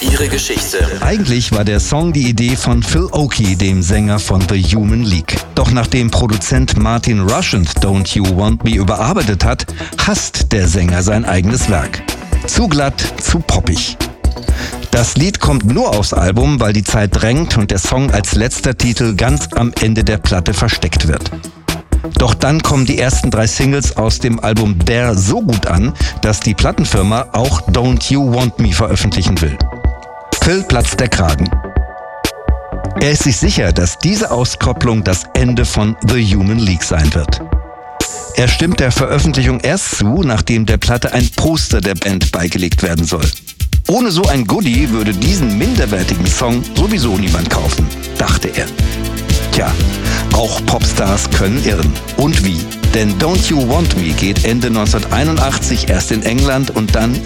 Ihre Geschichte. Eigentlich war der Song die Idee von Phil Oakey, dem Sänger von The Human League. Doch nachdem Produzent Martin Rushent Don't You Want Me überarbeitet hat, hasst der Sänger sein eigenes Werk. Zu glatt, zu poppig. Das Lied kommt nur aufs Album, weil die Zeit drängt und der Song als letzter Titel ganz am Ende der Platte versteckt wird. Doch dann kommen die ersten 3 Singles aus dem Album There so gut an, dass die Plattenfirma auch Don't You Want Me veröffentlichen will. Phil platzt der Kragen. Er ist sich sicher, dass diese Auskopplung das Ende von The Human League sein wird. Er stimmt der Veröffentlichung erst zu, nachdem der Platte ein Poster der Band beigelegt werden soll. Ohne so ein Goodie würde diesen minderwertigen Song sowieso niemand kaufen, dachte er. Tja, auch Popstars können irren. Und wie? Denn Don't You Want Me geht Ende 1981 erst in England und dann